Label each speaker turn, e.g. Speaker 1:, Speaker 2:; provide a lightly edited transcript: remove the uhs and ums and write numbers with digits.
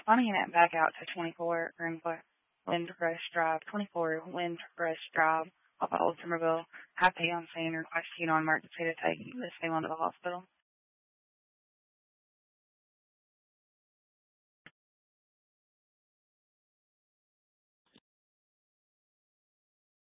Speaker 1: responding in back out to 24 Windrush Drive, 24 Windrush Drive, off of Old Somerville. Have pay on scene, request you on emergency to take this family to the hospital.